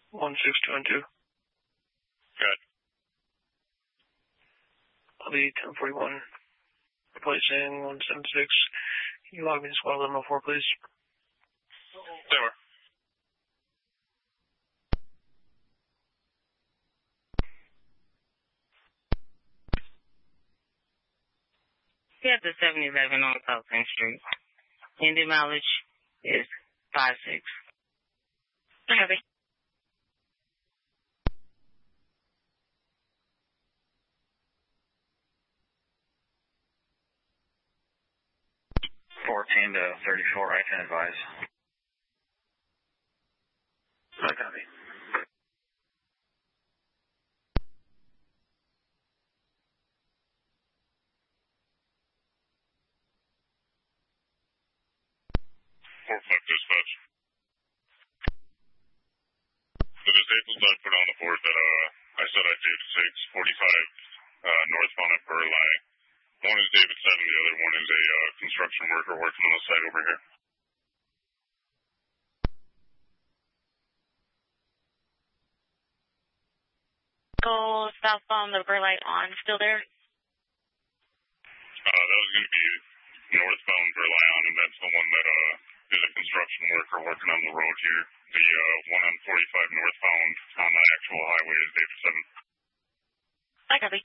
1622. Good. I'll be 1041. Replacing 176. Can you log me to squad 1104, please? There were. We have the 7-Eleven on South 10th Street. Engine mileage is 56. Heavy. $14 to $34, I can advise. I copy. Dispatch. The disabled I put on the board that I said I did 645 northbound at Burleigh. One is David 7, the other one is a construction worker working on the site over here. Go southbound the Burleigh on. Still there? That was going to be northbound Burleigh on, and that's the one that is a construction worker working on the road here. The one on 45 northbound on the actual highway is David 7. I copy.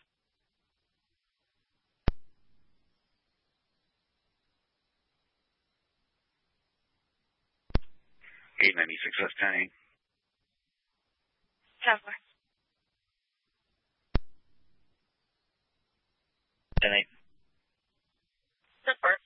$896 Traveler. 10-8. Support.